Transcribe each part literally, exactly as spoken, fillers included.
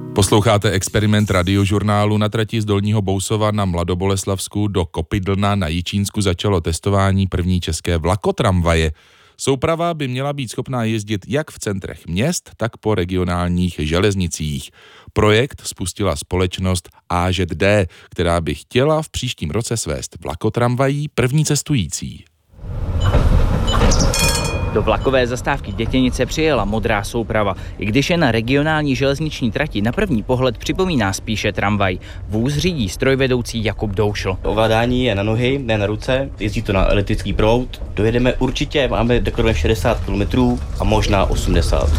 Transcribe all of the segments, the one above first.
Posloucháte experiment Radiožurnálu. Na trati z Dolního Bousova na Mladoboleslavsku do Kopydlna na Jičínsku začalo testování první české vlakotramvaje. Souprava by měla být schopná jezdit jak v centrech měst, tak po regionálních železnicích. Projekt spustila společnost A Ž D, která by chtěla v příštím roce svést vlakotramvají první cestující. Do vlakové zastávky Dětěnice přijela modrá souprava. I když je na regionální železniční trati, na první pohled připomíná spíše tramvaj. Vůz řídí strojvedoucí Jakub Doušl. Ovládání je na nohy, ne na ruce, jezdí to na elektrický proud. Dojedeme určitě, máme deklarujeme šedesát kilometrů a možná osmdesát.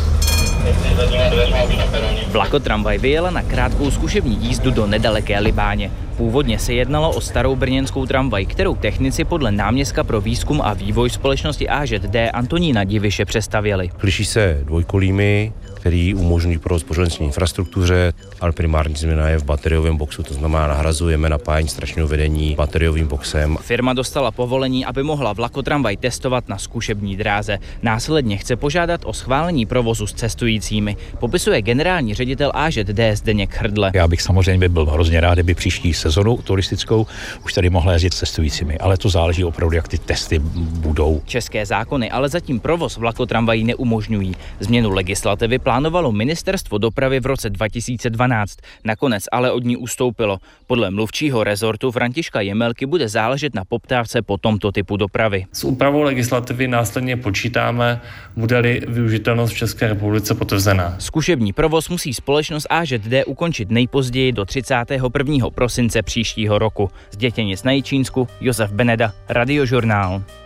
Vlakotramvaj vyjela na krátkou zkušební jízdu do nedaleké Libáně. Původně se jednalo o starou brněnskou tramvaj, kterou technici podle náměstka pro výzkum a vývoj společnosti A Ž D Antonína Diviše přestavěli. Liší se dvojkolími, který umožňují provoz po železniční infrastruktuře, ale primární změna je v bateriovém boxu, to znamená nahrazujeme napájení stračného vedení bateriovým boxem. Firma dostala povolení, aby mohla vlakotramvaj testovat na zkušební dráze. Následně chce požádat o schválení provozu s cestujícími. Popisuje generální ředitel A Ž D Zdeněk Hrdle. Já bych samozřejmě byl hrozně rád, kdyby příští sezonu turistickou už tady mohla jezdit s cestujícími, ale to záleží opravdu, jak ty testy budou. České zákony ale zatím provoz vlakotramvají neumožňují. Změnu legislativy plánovalo Ministerstvo dopravy v roce dva tisíce dvanáct. Nakonec ale od ní ustoupilo. Podle mluvčího rezortu Františka Jemelky bude záležet na poptávce po tomto typu dopravy. S úpravou legislativy následně počítáme, bude-li využitelnost v České republice potvrzená. Zkušební provoz musí společnost A Ž D ukončit nejpozději do třicátého prvního prosince příštího roku. Z Dětěnic na Jičínsku Josef Beneda, Radiožurnál.